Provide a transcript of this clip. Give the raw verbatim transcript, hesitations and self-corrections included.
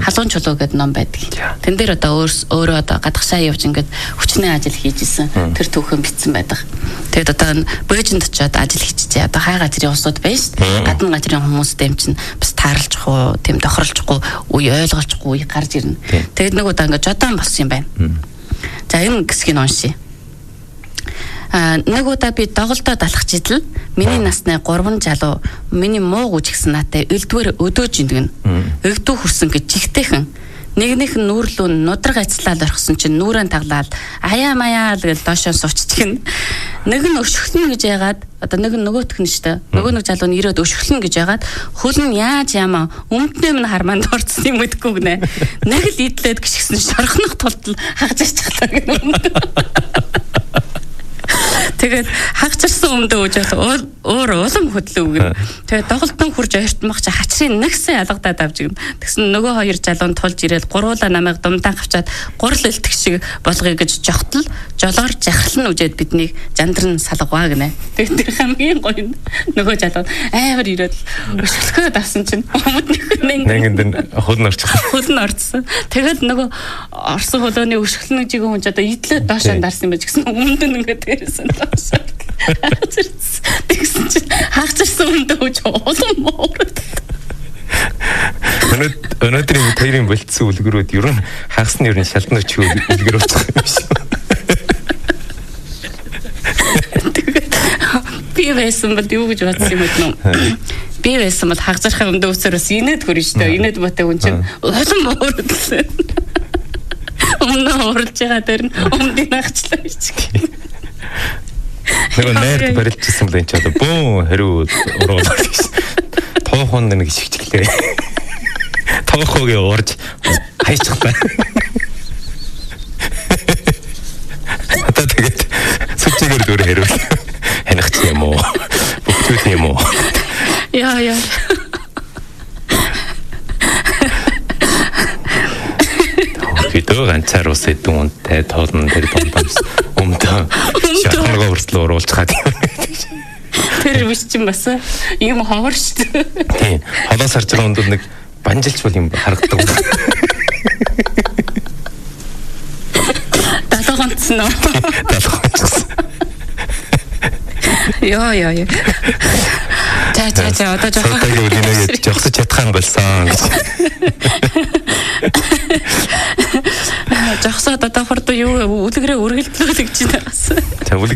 Халуун чулуу гэдэг ном байдаг. Тэн дээр одоо өөрөө одоо гадагшаа явж ингээд хүчнээ ажил хийж исэн тэр түүхэн бичсэн байдаг. Тэгээд одоо бөөжинд очиод ажил хийчихээ. Одоо хай газрын усуд байна шүү дээ. Гадна газрын хүмүүстэй юм чинь бас таарлахгүй, тийм тохирлжгүй, үе ойлгуулчихгүй гарч ирнэ. Тэгээд нэг удаа ингээд жодон болсон юм байна. За энэ хэсгийг уншия. А нэг удаа би доголдоод алхаж идэл миний насны гурван залуу миний муу гүжигсэн наатай элдвэр өдөөж индгэн. Эгдүү хүрсэн гэж жигтэйхэн нэгнийх нь нүүрлүү нудраг ацлаад орхисон чинь нүрэн таглаад аяа маяа л гэж доошоо сууччихна. Нэг нь өшгөлнө гэж яагаад одоо нэг нь нөгөөх нь штэ нөгөө нэг залуу нь ирээд өшгөлнө гэж яагаад хөл нь яаж яамаа өмднөө минь харманд орцсон юм гэдэггүй гинэ. Нэг л идлээд гიშгсэн шорхнох тулд хагаж аччихлаа гэнэ. Тэгээд хагчирсан өмдөө үжээд өөр улам хөдлөө өгнө. Тэгээд доголдон хурж ойртмах чи хачрын нэгсэн ялгадаад авч гин. Тэгсэн нөгөө хоёр залуун тулж ирээд гуруула намайг думдаан авчаад гурал элтэх шиг болгоё гэж жогтол жолоор жахрал нь үжээд биднийг жандран салгаваа гинэ. Тэгээд тэр хамгийн гоё нөгөө залуу амар ирээд өшгөлгөө давсан чинь өмднөх нэгэнд хөл нь орчих. Хөл нь орцсон. Тэгээд нөгөө орсон хөлөөний өшгөлнө жиг хүн ч одоо идлээ доошоо дарсан юм байж гэсэн өмдөн ингээд дээрсэн. Тэгсэн чинь хаагчирсан өмдөө үж улам моорд. Өнөөдрийн хоёрын болцсон үлгэрүүд ер нь хагасны ер нь шалдан өчөө үлгэр болчих юм шиг. Би байсан бол юу гэж бодсон юм бэ? Би байсан бол хагасрах өмдөө өсөрөөс инээд хөрөн шүү дээ. Инээд батаг хүн чинь улам моорд лээ. Өмнө уралж байгаа дээр нь өмдийн хагчлаа гэж. Нөгөө найрд барилжсэн юм л энэ ч одоо бөө хариу ургуулах гэсэн. Тоохон нэг шигчлээ. Тоохогийн урж хайчихлаа. Одоо тэгээд сүчээр дөрөөр хариул. Ханахч юм уу? Бүгд юм уу? Яа яа. Хэдөө ганцаар ус эдэн унтай тоолн тэр бомбамс өмдөө шахнага хүртэл уруулж хаад. Тэр биш ч юм бас юм ховор шүү дээ. Тийм. Холоос харж байгаа хүнд нэг банжилч бол юм харагддаг. Далгонцсон уу? Далгонцсон. Яа яа яа. За за за одоо жоохон үлэнэгээ жогсож чадхаан болсон гэж. Жогсоод одоо хурд юу үлгэрээ үргэлжлүүлэх гэж байна.